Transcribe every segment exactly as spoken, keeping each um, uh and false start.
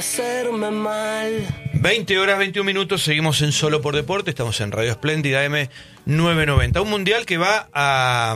Hacerme mal. veinte horas, veintiún minutos, seguimos en Solo por Deporte, estamos en Radio Espléndida M novecientos noventa. Un mundial que va a,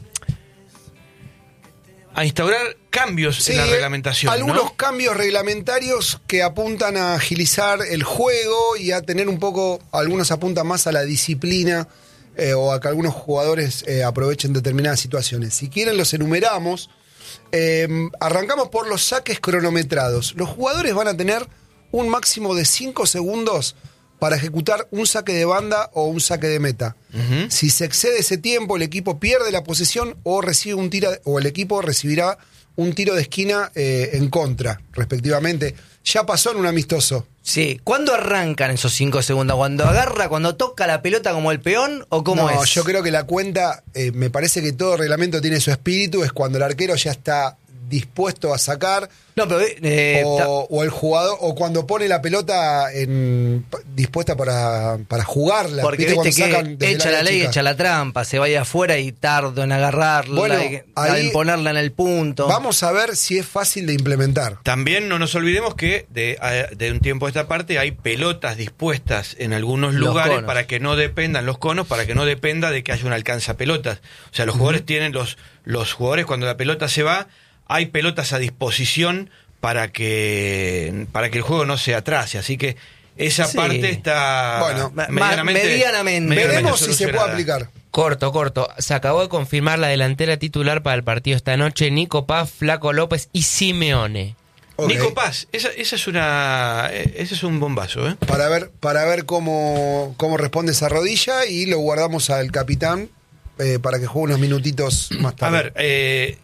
a instaurar cambios sí, en la reglamentación. Algunos ¿no? cambios reglamentarios que apuntan a agilizar el juego y a tener un poco, algunos apuntan más a la disciplina eh, o a que algunos jugadores eh, aprovechen determinadas situaciones. Si quieren los enumeramos. Eh, arrancamos por los saques cronometrados. Los jugadores van a tener un máximo de cinco segundos para ejecutar un saque de banda o un saque de meta. Uh-huh. Si se excede ese tiempo, el equipo pierde la posesión o recibe un tiro, o el equipo recibirá un tiro de esquina eh, en contra, respectivamente. Ya pasó en un amistoso. Sí. ¿Cuándo arrancan esos cinco segundos? ¿Cuando agarra, cuando toca la pelota como el peón o cómo no, es? Yo creo que la cuenta, eh, me parece que todo reglamento tiene su espíritu, es cuando el arquero ya está dispuesto a sacar. No, pero eh, o, o el jugador, o cuando pone la pelota en, dispuesta para, para jugarla. Porque viste, viste que echa la, la ley, chica. Echa la trampa, se vaya afuera y tardo en agarrarla, bueno, y, en ponerla en el punto. Vamos a ver si es fácil de implementar. También no nos olvidemos que de, de un tiempo a esta parte hay pelotas dispuestas en algunos los lugares conos. Para que no dependan los conos, para que no dependa de que haya un alcanzapelotas. O sea, los uh-huh. jugadores tienen los, los jugadores cuando la pelota se va, hay pelotas a disposición para que para que el juego no se atrase, así que esa sí. parte está bueno, medianamente, medianamente. Veremos si se puede aplicar. Corto, corto. Se acabó de confirmar la delantera titular para el partido esta noche: Nico Paz, Flaco López y Simeone. Okay. Nico Paz, esa, esa es una ese es un bombazo, ¿eh? Para ver para ver cómo cómo responde esa rodilla y lo guardamos al capitán eh, para que juegue unos minutitos más tarde. A ver, eh,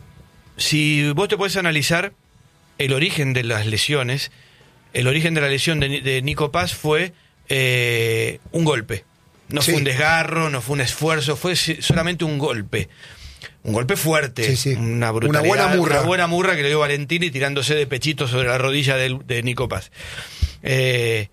si vos te podés analizar el origen de las lesiones, el origen de la lesión de, de Nico Paz fue eh, un golpe. No sí. fue un desgarro, no fue un esfuerzo, fue solamente un golpe. Un golpe fuerte, sí, sí. una brutalidad, una buena murra. Una buena murra que le dio Valentini tirándose de pechito sobre la rodilla de, de Nico Paz. Eh,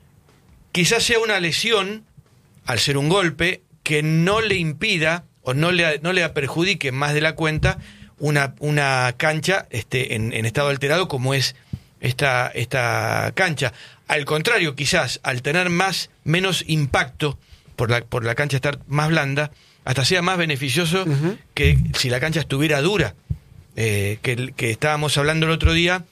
quizás sea una lesión, al ser un golpe, que no le impida o no le, no le perjudique más de la cuenta Una, una cancha este, en, en estado alterado como es esta, esta cancha. Al contrario, quizás al tener más menos impacto por la, por la cancha estar más blanda, hasta sea más beneficioso uh-huh. que si la cancha estuviera dura. Eh, que, que estábamos hablando el otro día,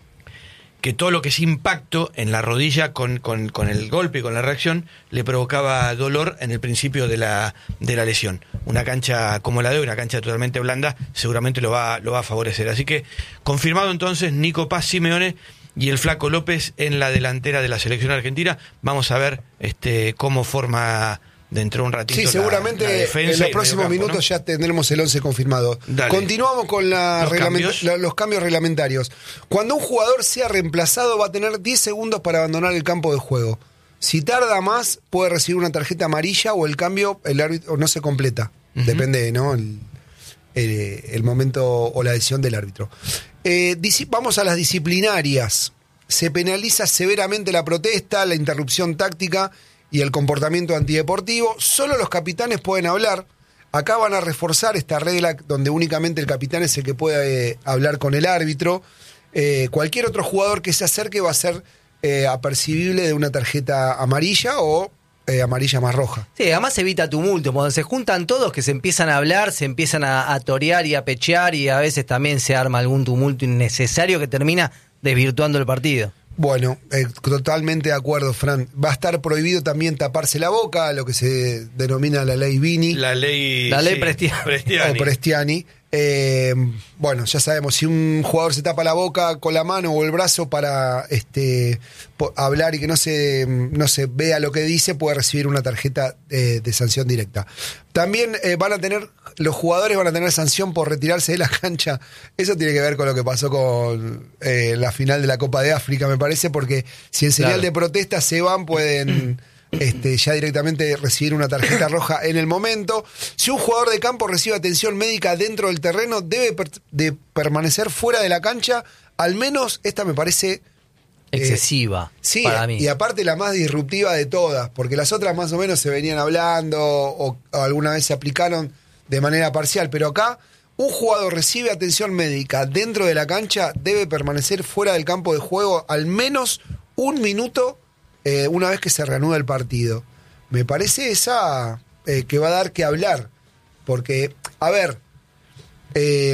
que todo lo que es impacto en la rodilla con, con, con el golpe y con la reacción le provocaba dolor en el principio de la, de la lesión. Una cancha como la de hoy, una cancha totalmente blanda, seguramente lo va, lo va a favorecer. Así que confirmado entonces Nico Paz, Simeone y el Flaco López en la delantera de la selección argentina. Vamos a ver este cómo forma dentro de un ratito. Sí, seguramente la, la defensa en los próximos campo, minutos, ¿no? Ya tendremos el once confirmado. Dale. Continuamos con la ¿Los, reglament- cambios? La, los cambios reglamentarios. Cuando un jugador sea reemplazado va a tener diez segundos para abandonar el campo de juego. Si tarda más, puede recibir una tarjeta amarilla o el cambio, el árbitro no se completa. Uh-huh. Depende, ¿no? El, el, el momento o la decisión del árbitro. Eh, dis- vamos a las disciplinarias. Se penaliza severamente la protesta, la interrupción táctica y el comportamiento antideportivo. Solo los capitanes pueden hablar. Acá van a reforzar esta regla donde únicamente el capitán es el que puede eh, hablar con el árbitro. Eh, cualquier otro jugador que se acerque va a ser eh, apercibible de una tarjeta amarilla o eh, amarilla más roja. Sí, además evita tumulto. Cuando se juntan todos, que se empiezan a hablar, se empiezan a, a torear y a pechear, y a veces también se arma algún tumulto innecesario que termina desvirtuando el partido. Bueno, eh, totalmente de acuerdo, Fran. Va a estar prohibido también taparse la boca, lo que se denomina la ley Vini. La ley, la ley sí, Prestiani. Prestiani. O Prestiani. Eh, bueno, ya sabemos, si un jugador se tapa la boca con la mano o el brazo para este, po- hablar y que no se, no se vea lo que dice, puede recibir una tarjeta eh, de sanción directa. También eh, van a tener, los jugadores van a tener sanción por retirarse de la cancha. Eso tiene que ver con lo que pasó con eh, la final de la Copa de África, me parece, porque si en señal claro. de protesta se van, pueden... Este, ya directamente recibir una tarjeta roja en el momento. Si un jugador de campo recibe atención médica dentro del terreno, debe per- de permanecer fuera de la cancha. Al menos esta me parece excesiva, eh, sí, para mí. Y aparte la más disruptiva de todas, porque las otras más o menos se venían hablando o, o alguna vez se aplicaron de manera parcial, pero acá un jugador recibe atención médica dentro de la cancha, debe permanecer fuera del campo de juego al menos un minuto eh, una vez que se reanuda el partido. Me parece esa eh, que va a dar que hablar. Porque, a ver, eh,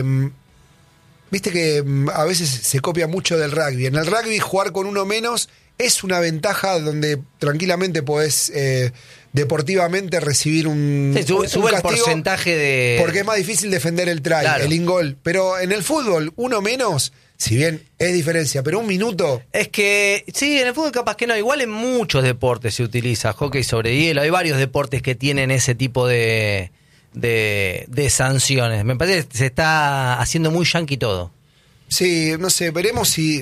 viste que a veces se copia mucho del rugby. En el rugby jugar con uno menos es una ventaja donde tranquilamente podés eh, deportivamente recibir un, sí, sube, un sube castigo, el porcentaje de... porque es más difícil defender el try, claro. el in-goal. Pero en el fútbol, uno menos, si bien es diferencia, pero un minuto... Es que, sí, en el fútbol capaz que no. Igual en muchos deportes se utiliza hockey sobre hielo. Hay varios deportes que tienen ese tipo de, de, de sanciones. Me parece que se está haciendo muy yankee todo. Sí, no sé, veremos si...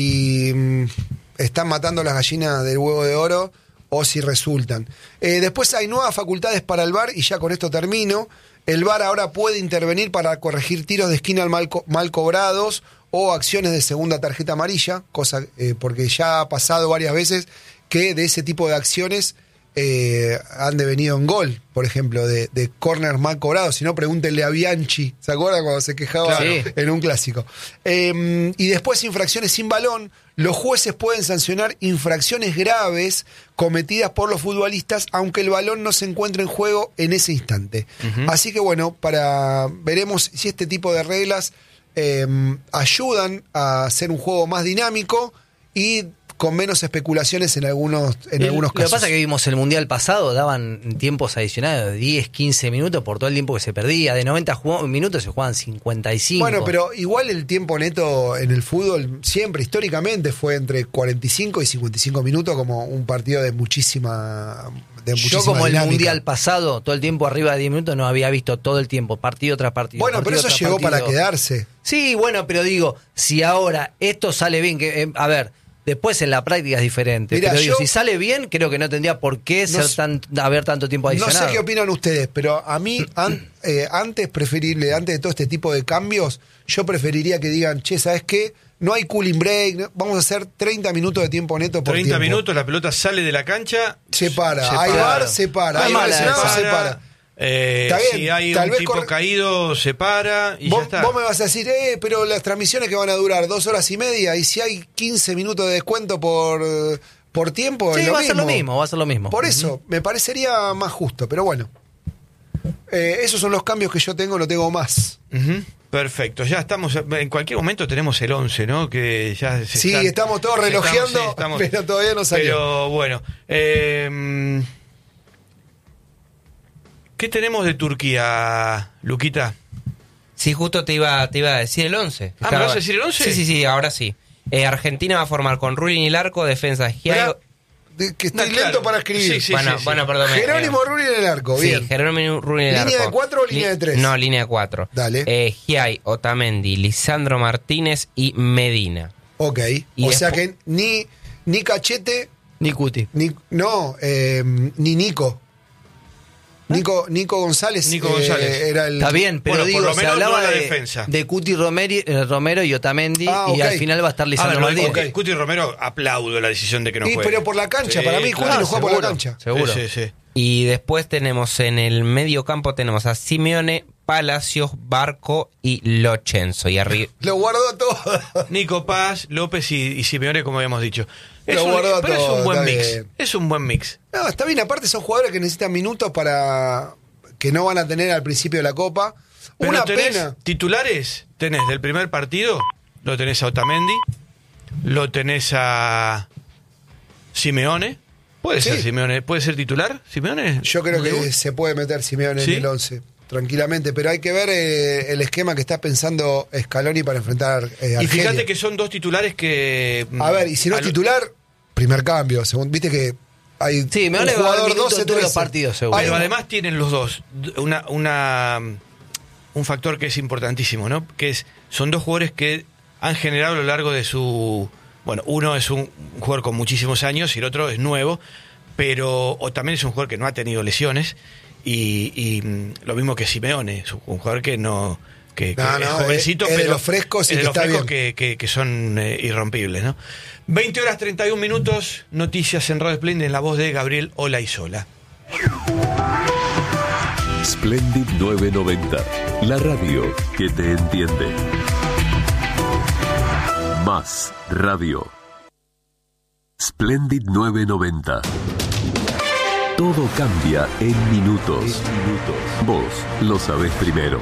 si están matando las gallinas del huevo de oro o si resultan. Eh, después hay nuevas facultades para el V A R y ya con esto termino. El V A R ahora puede intervenir para corregir tiros de esquina mal, co- mal cobrados o acciones de segunda tarjeta amarilla, cosa eh, porque ya ha pasado varias veces que de ese tipo de acciones eh, han devenido en gol, por ejemplo, de, de corners mal cobrados. Si no, pregúntenle a Bianchi, ¿se acuerdan cuando se quejaba claro. en un clásico? Eh, y después infracciones sin balón. Los jueces pueden sancionar infracciones graves cometidas por los futbolistas, aunque el balón no se encuentre en juego en ese instante. Uh-huh. Así que bueno, para veremos si este tipo de reglas eh, ayudan a hacer un juego más dinámico y con menos especulaciones en algunos, en el, algunos casos. Lo que pasa es que vimos el Mundial pasado, daban tiempos adicionales de diez, quince minutos por todo el tiempo que se perdía. De noventa minutos se jugaban cincuenta y cinco. Bueno, pero igual el tiempo neto en el fútbol siempre, históricamente, fue entre cuarenta y cinco y cincuenta y cinco minutos como un partido de muchísima... De muchísima Yo como dinámica. El Mundial pasado, todo el tiempo arriba de diez minutos, no había visto todo el tiempo, partido tras partido. Bueno, partido pero eso llegó partido. para quedarse. Sí, bueno, pero digo, si ahora esto sale bien, que eh, a ver... Después en la práctica es diferente. Mirá, pero digo, yo, si sale bien, creo que no tendría por qué no, ser tan, haber tanto tiempo adicionado. No sé qué opinan ustedes, pero a mí, an, eh, antes preferible, antes de todo este tipo de cambios, yo preferiría que digan, che, ¿sabes qué? No hay cooling break, no, vamos a hacer treinta minutos de tiempo neto por treinta tiempo. minutos, la pelota sale de la cancha. Se para. Se Hay para. bar, se para. No Hay mala lesionado, esa. se para. Eh, Está bien, si hay tal un vez tipo corre- caído, se para y vos, ya está. vos me vas a decir, eh, pero las transmisiones que van a durar dos horas y media, y si hay quince minutos de descuento por, por tiempo, Sí, es lo va a mismo. ser lo mismo, va a ser lo mismo. Por eso, me parecería más justo, pero bueno. Eh, esos son los cambios que yo tengo, no tengo más. Uh-huh. Perfecto, ya estamos, en cualquier momento tenemos el once, ¿no? Que ya se Sí, están, estamos todos relojeando, estamos, sí, estamos, pero todavía no salió. Pero bueno, eh, ¿qué tenemos de Turquía, Luquita? Sí, justo te iba, te iba a decir el once. Ah, ¿me vas a decir el once? Sí, sí, sí, ahora sí. Eh, Argentina va a formar con Rulli en el arco, defensa Giaio. De, que estoy No, claro. lento para escribir. Sí, sí, bueno, sí, sí. bueno, perdón. Jerónimo eh, Rulli en el arco, bien. Sí, Jerónimo Rulli en el arco. ¿Línea de cuatro o línea de tres? No, línea de cuatro. Dale. Eh, Giai, Otamendi, Lisandro Martínez y Medina. Ok, Y o sea después- que ni, ni Cachete, Ni Cuti. ni, no, eh, ni Nico. Nico, Nico González, Nico González. eh, era el... Está bien, pero Bueno, por digo, lo se menos hablaba no la de, defensa. de Cuti Romeri, eh, Romero y Otamendi, Ah, y ok. al final va a estar A ver, Lisandro lo de Martínez. Cuti- Cuti Romero, aplaudo la decisión de que no Y, juegue. pero por la cancha, Sí, para mí Cuti claro. no juega por la seguro. cancha. Seguro. Sí, sí, sí. Y después tenemos en el medio campo tenemos a Simeone, Palacios, Barco y Lochenzo. Y arriba. Lo guardó todo. Nico Paz, López y, y Simeone, como habíamos dicho. Es Lo un, guardó pero todo, es un buen está mix. bien. Es un buen mix. No, está bien, aparte son jugadores que necesitan minutos para... que no van a tener al principio de la Copa. Pero Una tenés pena. titulares, tenés del primer partido, lo tenés a Otamendi, lo tenés a Simeone. Puede Sí. ser Simeone, puede ser titular, Simeone. Yo creo que ¿Debut? se puede meter Simeone ¿Sí? en el once, tranquilamente, pero hay que ver eh, el esquema que está pensando Scaloni para enfrentar eh, a Y Argelia. fíjate que son dos titulares que. A ver, y si no es a lo- titular, primer cambio. Según, viste que hay Sí, me un vale va a dar jugador minutos doce, en todos los trece. partidos, seguro. Hay Pero un- además tienen los dos una, una un factor que es importantísimo, ¿no? Que es son dos jugadores que han generado a lo largo de su bueno, uno es un jugador con muchísimos años y el otro es nuevo, pero o también es un jugador que no ha tenido lesiones y, y mm, lo mismo que Simeone, es un jugador que no que, que No, es no, jovencito, es- es de pero los frescos y es de que los está frescos bien. que, que, que son eh, irrompibles, ¿no? veinte horas treinta y un minutos, noticias en Radio Splendid en la voz de Gabriel Olaizola. Splendid novecientos noventa, La radio que te entiende. Más Radio. Splendid nueve noventa. Todo cambia en minutos. Vos lo sabés primero.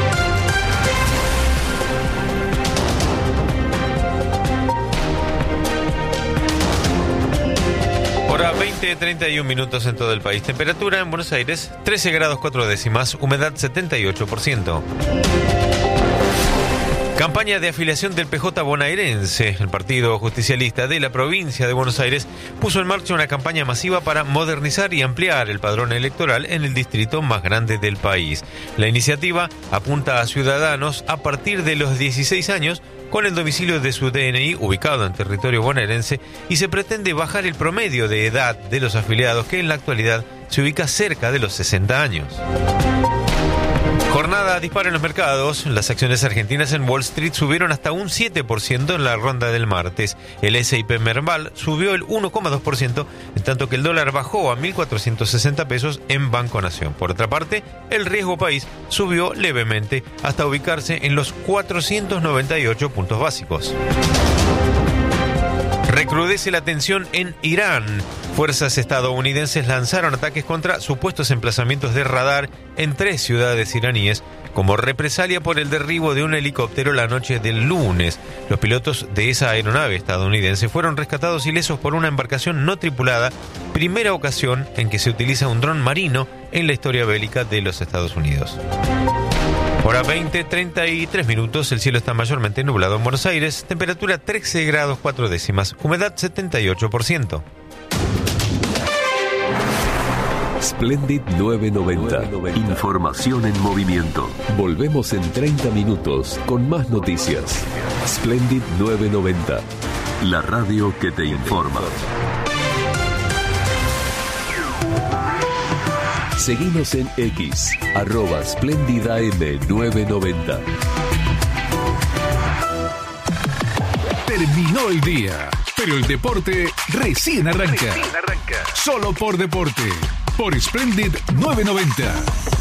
Hora veinte, treinta y un minutos en todo el país. Temperatura en Buenos Aires, trece grados cuatro décimas, humedad setenta y ocho por ciento. Campaña de afiliación del P J bonaerense. El Partido Justicialista de la provincia de Buenos Aires puso en marcha una campaña masiva para modernizar y ampliar el padrón electoral en el distrito más grande del país. La iniciativa apunta a ciudadanos a partir de los dieciséis años con el domicilio de su D N I ubicado en territorio bonaerense y se pretende bajar el promedio de edad de los afiliados, que en la actualidad se ubica cerca de los sesenta años. Jornada dispara en los mercados. Las acciones argentinas en Wall Street subieron hasta un siete por ciento en la ronda del martes. El S y P Merval subió el uno coma dos por ciento, en tanto que el dólar bajó a mil cuatrocientos sesenta pesos en Banco Nación. Por otra parte, el riesgo país subió levemente hasta ubicarse en los cuatrocientos noventa y ocho puntos básicos. Recrudece la tensión en Irán. Fuerzas estadounidenses lanzaron ataques contra supuestos emplazamientos de radar en tres ciudades iraníes como represalia por el derribo de un helicóptero la noche del lunes. Los pilotos de esa aeronave estadounidense fueron rescatados ilesos por una embarcación no tripulada, primera ocasión en que se utiliza un dron marino en la historia bélica de los Estados Unidos. Hora veinte, treinta y tres minutos, el cielo está mayormente nublado en Buenos Aires, temperatura trece grados cuatro décimas, humedad setenta y ocho por ciento. Splendid nueve noventa. Información en movimiento. Volvemos en treinta minutos con más noticias. Splendid nueve noventa. La radio que te informa. Seguinos en X, arroba Splendid A M nueve noventa. Terminó el día, pero el deporte recién arranca. Recién arranca. Solo por deporte, por Splendid nueve noventa.